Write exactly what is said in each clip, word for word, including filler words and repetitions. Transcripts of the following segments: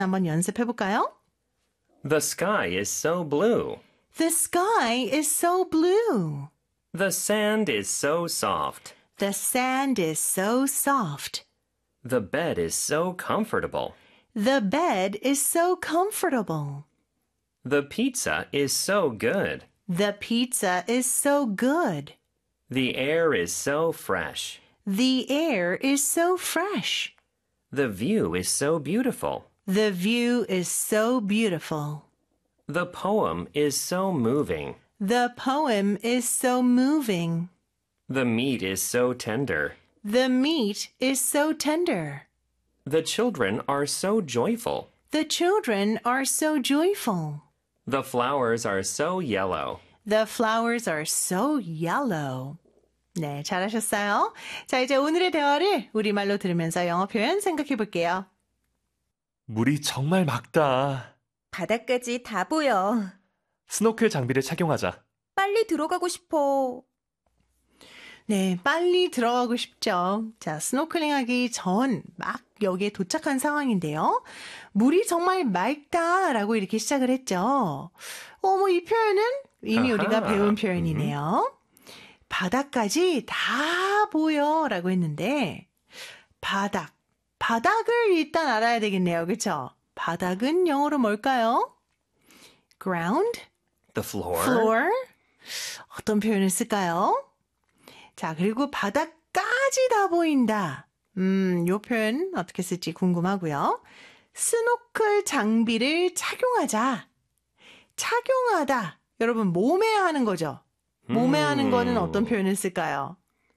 한번 연습해 볼까요? The sky is so blue. The sky is so blue. The sand is so soft. The sand is so soft. The bed is so comfortable. The bed is so comfortable. The pizza is so good. The pizza is so good. The air is so fresh. The air is so fresh. The view is so beautiful. The view is so beautiful. The poem is so moving. The poem is so moving. The meat is so tender. The meat is so tender. The children are so joyful. The children are so joyful. The flowers are so yellow. The flowers are so yellow. 네, 잘하셨어요. 자, 이제 오늘의 대화를 우리말로 들으면서 영어 표현 생각해 볼게요. 물이 정말 맑다. 바닥까지 다 보여. 스노클 장비를 착용하자. 빨리 들어가고 싶어. 네, 빨리 들어가고 싶죠. 자, 스노클링 하기 전 막 여기에 도착한 상황인데요. 물이 정말 맑다라고 이렇게 시작을 했죠. 어, 뭐 이 표현은 이미 아하. 우리가 배운 표현이네요. 바닥까지 다 보여 라고 했는데 바닥, 바닥을 일단 알아야 되겠네요. 그렇죠? 바닥은 영어로 뭘까요? ground, The floor. floor. 어떤 표현을 쓸까요? 자, 그리고 바닥까지 다 보인다. 음, 요 표현 어떻게 쓸지 궁금하고요. 스노클 장비를 착용하자. 착용하다. 여러분, 몸에 하는 거죠? 몸에 음. 하는 거는 어떤 표현을 쓸까요?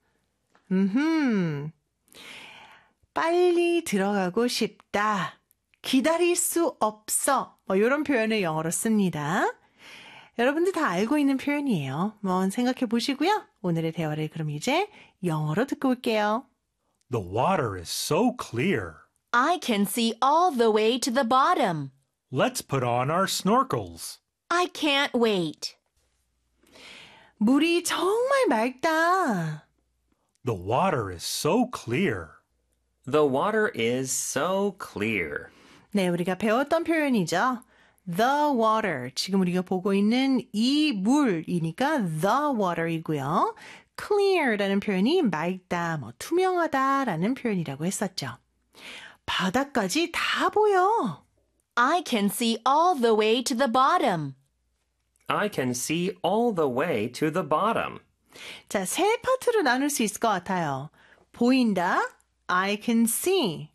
음흠. 빨리 들어가고 싶다. 기다릴 수 없어. 뭐 이런 표현을 영어로 씁니다. 여러분들 다 알고 있는 표현이에요. 한번 생각해 보시고요. 오늘의 대화를 그럼 이제 영어로 듣고 올게요. The water is so clear. I can see all the way to the bottom. Let's put on our snorkels. I can't wait. 물이 정말 맑다. The water is so clear. The water is so clear. 네, 우리가 배웠던 표현이죠. The water. 지금 우리가 보고 있는 이 물이니까 the water이고요. clear라는 표현이 맑다, 뭐 투명하다라는 표현이라고 했었죠. 바닥까지 다 보여. I can see all the way to the bottom. I can see all the way to the bottom. 자, 세 파트로 나눌 수 있을 것 같아요. 보인다, I can see.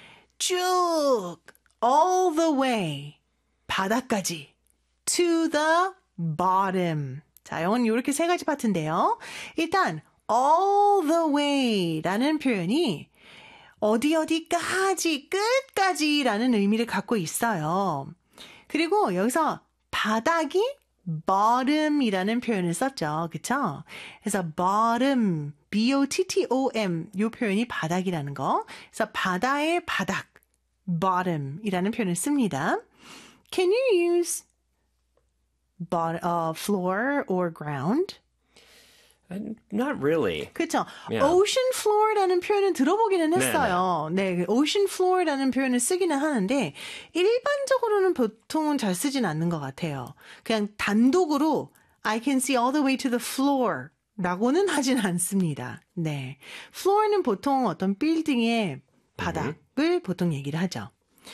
쭉, all the way, 바닥까지, to the bottom. 자, 영어는 이렇게 세 가지 파트인데요. 일단 all the way라는 표현이 어디 어디까지, 끝까지라는 의미를 갖고 있어요. 그리고 여기서 바닥이 bottom이라는 표현을 썼죠. 그쵸? 그래서 bottom, B O T T O M 이 표현이 바닥이라는 거. 그래서 바다의 바닥, bottom이라는 표현을 씁니다. Can you use bot, uh, floor or ground? Uh, Not really. 그렇죠. Yeah. ocean floor라는 표현은 들어보기는 했어요. 네, 네, ocean floor라는 표현을 쓰기는 하는데 일반적으로는 보통은 잘 쓰진 않는 것 같아요. 그냥 단독으로 I can see all the way to the floor 라고는 하진 않습니다. 네, floor는 보통 어떤 빌딩의 바닥을 mm-hmm. 보통 얘기를 하죠.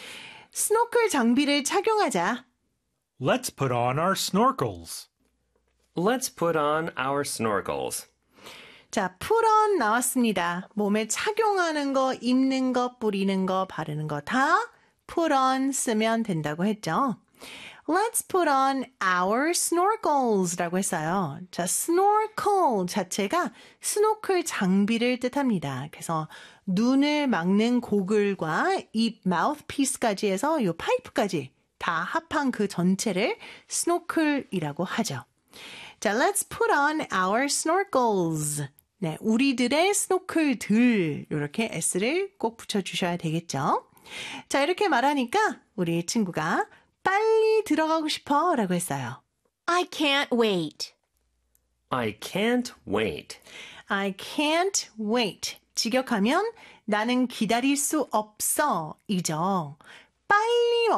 스노클 장비를 착용하자. Let's put on our snorkels. Let's put on our snorkels. 자, put on 나왔습니다. 몸에 착용하는 거, 입는 거, 뿌리는 거, 바르는 거 다 put on 쓰면 된다고 했죠. Let's put on our snorkels 라고 했어요. 자, snorkel 자체가 스노클 장비를 뜻합니다. 그래서 눈을 막는 고글과 입, mouthpiece까지 해서 이 파이프까지 다 합한 그 전체를 snorkel이라고 하죠. 자, let's put on our snorkels. 네, 우리들의 스노클들 이렇게 s를 꼭 붙여주셔야 되겠죠. 자, 이렇게 말하니까 우리 친구가 빨리 들어가고 싶어 라고 했어요. I can't wait. I can't wait. I can't wait. 직역하면 나는 기다릴 수 없어 이죠. 빨리